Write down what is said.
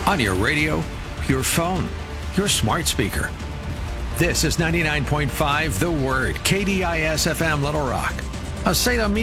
on your radio, your phone, your smart speaker. This is 99.5 The Word, KDIS FM Little Rock, a Salem